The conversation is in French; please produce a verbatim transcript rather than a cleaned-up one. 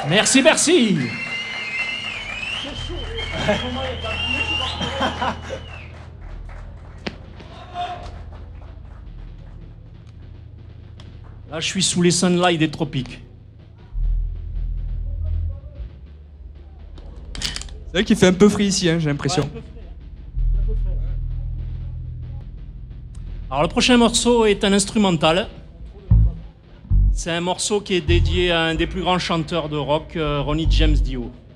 Merci, merci. Là, je suis sous les sunlights des tropiques. C'est vrai qu'il fait un peu frais ici, hein, j'ai l'impression. Ouais, un peu frais, hein. Un peu frais. Alors, le prochain morceau est un instrumental. C'est un morceau qui est dédié à un des plus grands chanteurs de rock, euh, Ronnie James Dio.